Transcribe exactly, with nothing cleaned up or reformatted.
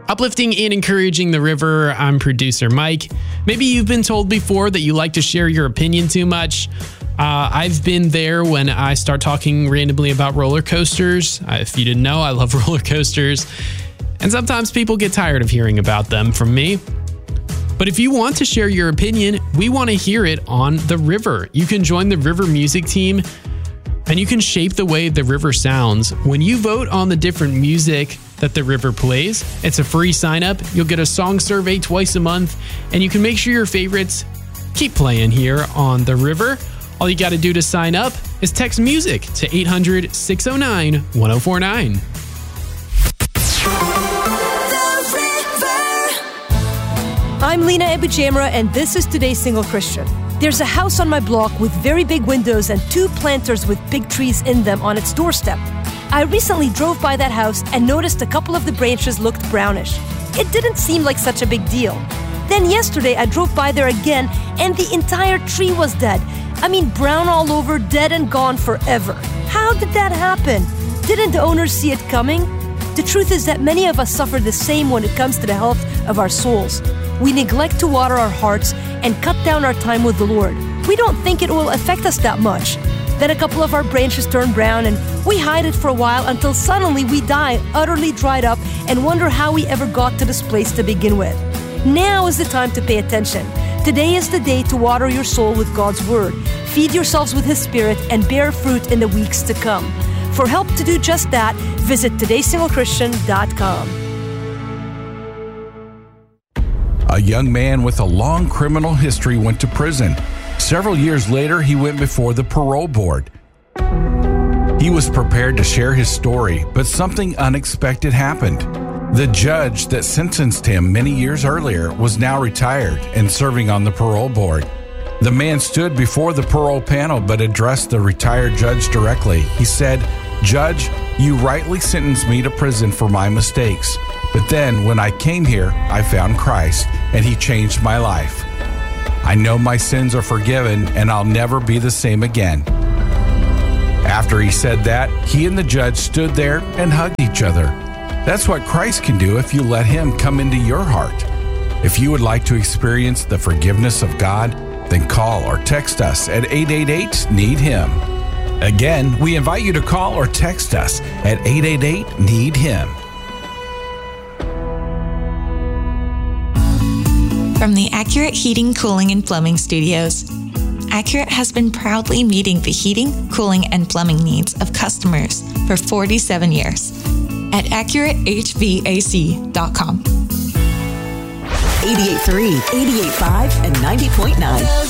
Uplifting and encouraging the river, I'm producer Mike. Maybe you've been told before that you like to share your opinion too much. Uh, I've been there when I start talking randomly about roller coasters. Uh, if you didn't know, I love roller coasters. And sometimes people get tired of hearing about them from me. But if you want to share your opinion, we want to hear it on The River. You can join the River music team and you can shape the way the river sounds. When you vote on the different music that the river plays, it's a free sign up. You'll get a song survey twice a month, and you can make sure your favorites keep playing here on The River. All you got to do to sign up is text music to eight hundred, six oh nine, one oh four nine. I'm Lena Ebujamra, and this is Today's Single Christian. There's a house on my block with very big windows and two planters with big trees in them on its doorstep. I recently drove by that house and noticed a couple of the branches looked brownish. It didn't seem like such a big deal. Then yesterday I drove by there again and the entire tree was dead. I mean, brown all over, dead and gone forever. How did that happen? Didn't the owners see it coming? The truth is that many of us suffer the same when it comes to the health of our souls. We neglect to water our hearts and cut down our time with the Lord. We don't think it will affect us that much. Then a couple of our branches turn brown and we hide it for a while until suddenly we die, utterly dried up, and wonder how we ever got to this place to begin with. Now is the time to pay attention. Today is the day to water your soul with God's Word. Feed yourselves with His Spirit and bear fruit in the weeks to come. For help to do just that, visit today single christian dot com. A young man with a long criminal history went to prison. Several years later, he went before the parole board. He was prepared to share his story, but something unexpected happened. The judge that sentenced him many years earlier was now retired and serving on the parole board. The man stood before the parole panel but addressed the retired judge directly. He said, "Judge, you rightly sentenced me to prison for my mistakes. But then when I came here, I found Christ, and He changed my life. I know my sins are forgiven, and I'll never be the same again." After he said that, he and the judge stood there and hugged each other. That's what Christ can do if you let Him come into your heart. If you would like to experience the forgiveness of God, then call or text us at eight eight eight, need him. Again, we invite you to call or text us at eight eight eight, need him. From the Accurate Heating, Cooling, and Plumbing Studios, Accurate has been proudly meeting the heating, cooling, and plumbing needs of customers for forty-seven years at accurate h v a c dot com. eighty-eight point three, eighty-eight point five, and ninety point nine.